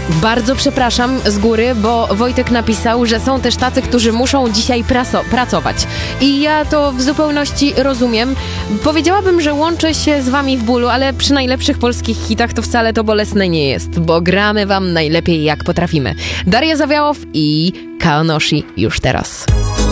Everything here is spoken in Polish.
Bardzo przepraszam z góry, bo Wojtek napisał, że są też tacy, którzy muszą dzisiaj pracować. I ja to w zupełności rozumiem. Powiedziałabym, że łączę się z wami w bólu, ale przy najlepszych polskich hitach to wcale to bolesne nie jest, bo gramy wam najlepiej jak potrafimy. Daria Zawiałow i Kaonoshi już teraz.